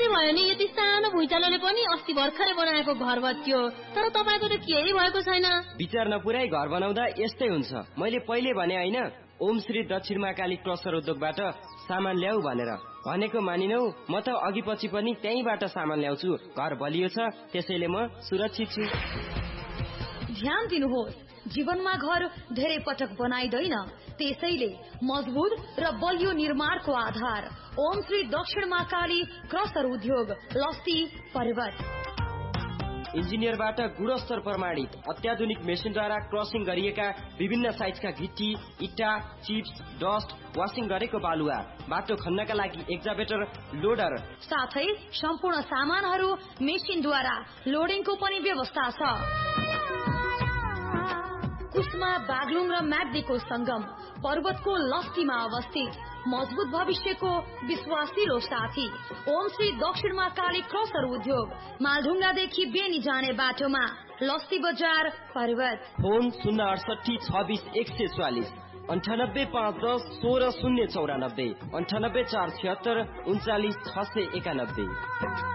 राति भयो नि यति सानो भुइँचालोले पनि अस्ति भर्खरै बनाएको घर भत्कियो, तर तपाईको त केही भएको छैन। विचार नपुर्याई घर बनाउँदा यस्तै हुन्छ। मैले पहिले भने हैन, ओम श्री दक्षिण महाकाली क्रसर उद्योगबाट सामान ल्याऊ भनेर। भनेको मानिनौ, म त अघि पछि पनि त्यहीबाट सामान ल्याउँछु। घर बलियो छ, त्यसैले म सुरक्षित छु। ध्यान दिनुहोस्, जीवनमा घर धेरै पटक बनाइदैन, त्यसैले मजबुत र बलियो निर्माणको आधार ओम श्री दक्षिण महाकाली क्रसर उद्योग, लस्सी, पर्वत। इन्जिनियरबाट गुणस्तर प्रमाणित अत्याधुनिक मेसिनद्वारा क्रसिङ गरिएका विभिन्न साइजका गिट्टी, इट्टा, चिप्स, डस्ट, वाशिङ गरेको बालुवा, बाटो खन्नका लागि एक्जाभेटर, लोडर, साथै सम्पूर्ण सामानहरू मेसिनद्वारा लोडिङको पनि व्यवस्था छ। कुस्मा, बागलुङ र म्याग्दीको संगम, पर्वतको लस्सीमा अवस्थित मजबुत भविष्यको विश्वासिलो साथी ओम श्री दक्षिण महाकाली क्रसर उद्योग, मालढुङ्गादेखि बेनी जाने बाटोमा, लस्सी बजार, पर्वत। फोन 068 26 144, 98 510 16 094, 98 476 39 691।